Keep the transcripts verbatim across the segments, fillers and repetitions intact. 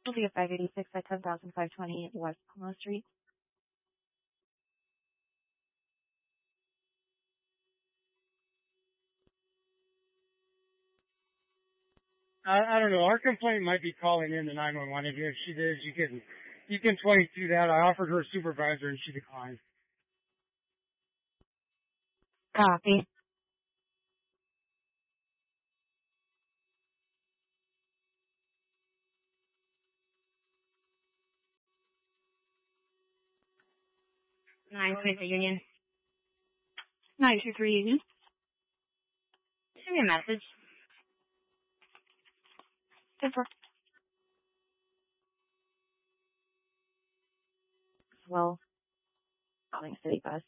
will be at five eighty-six at ten thousand five hundred twenty-eight West Pomo Street. I, I don't know. Our complaint might be calling in the nine one one. If, if she does, you can you can twenty-two that. I offered her a supervisor and she declined. Copy. nine twenty-three Union. nine two three Union. Send me a message. Super. Well, calling City Bus.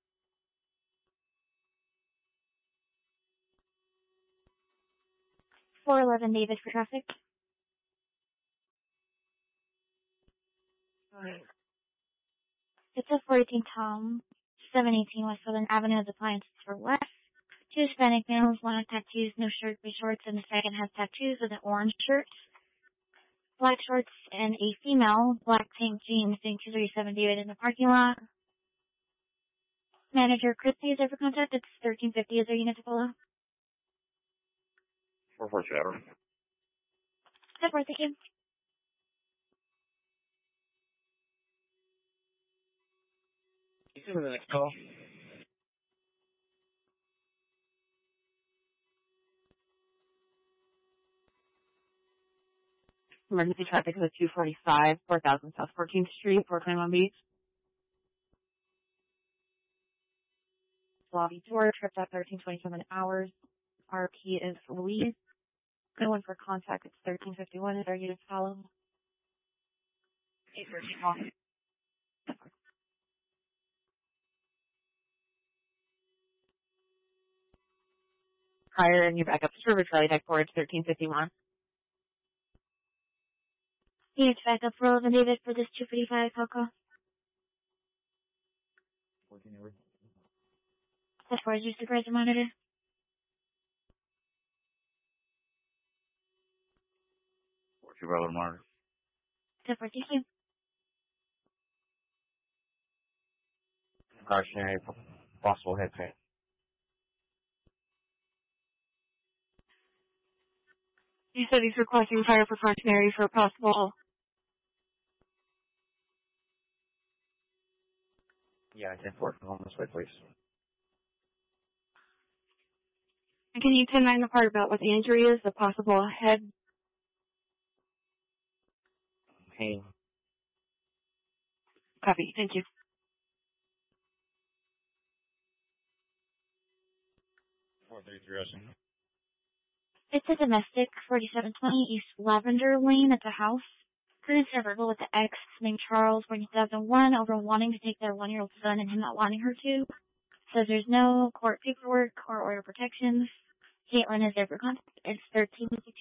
four eleven David for traffic. Right. It's a four eighteen Tom, seven eighteen West Southern Avenue has appliances for West. Two Hispanic males, one with tattoos, no shirt, gray shorts, and the second has tattoos with an orange shirt, black shorts, and a female, black tank jeans, doing two thirty-seven David in the parking lot. Manager Christy is there for contact. It's thirteen fifty is their unit to follow. four four seven. Good work, thank you. You see the next call? Emergency traffic is at two forty-five, four thousand South fourteenth Street, four twenty-one Beach. Lobby door, tripped at thirteen twenty-seven hours. R P is Louise. No one for contact. It's thirteen fifty-one is our unit to follow. eight fourteen call. Prior and you back up to River Charlie Deck forward to thirteen fifty-one. Unit to back up for eleven David for this two fifty-five call call. fourteen Edward. As far as your supervisor monitor. four two Brother Mark. Good work, thank you. Cautionary possible head pain. You said he's requesting prior precautionary for a possible. Yeah, I ten four. Home this way, please. And can you ten nine the part about what the injury is, the possible head? Pain. Copy, thank you. four three three Russian. It's a domestic, forty-seven twenty East Lavender Lane at the house. Cruise verbal with the ex named Charles, born two thousand one, over wanting to take their one-year-old son and him not wanting her to. Says there's no court paperwork or order protections. Caitlin is there for contact. It's thirteen fifty.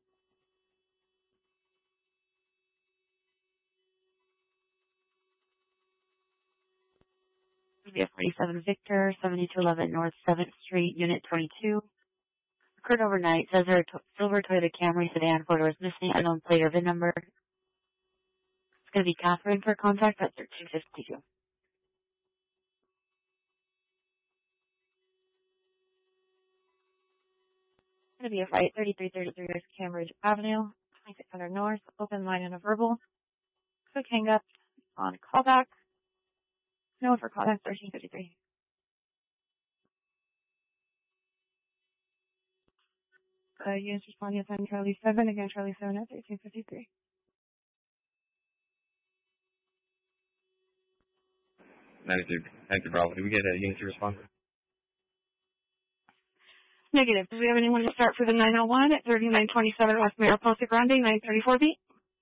forty-seven Victor, seventy-two eleven North seventh Street, Unit twenty-two. Occurred overnight. Says her to- silver Toyota Camry sedan photo is missing. Unknown plate or V I N number. It's going to be Catherine for contact at thirteen fifty-two. It's going to be a fight, thirty-three thirty-three West Cambridge Avenue, twenty-six hundred North, open line and a verbal. Quick hang up on callback. No one for callback, thirteen fifty-three. Uh, units responding at Charlie seven, again Charlie seven at thirteen fifty-three. ninety-two. ninety-two Bravo. Did we get a unit to respond? Negative. Do we have anyone to start for the nine oh one at thirty-nine twenty-seven West Mariposa Grande, nine thirty-four B?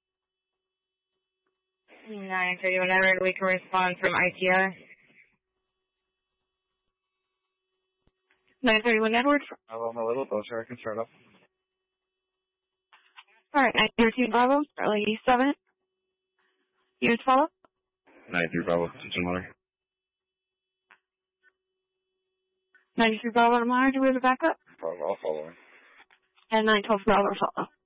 nine thirty-one Edward, we can respond from I T R. nine thirty-one Edward. Hello, I'm a little closer. I can start up. All right, nine thirteen Bravo, Charlie seven. Units follow? ninety-three Bravo. Teaching mother. ninety-three Bravo to Monitor, do we have a backup? All following. And nine twelve Bravo follow.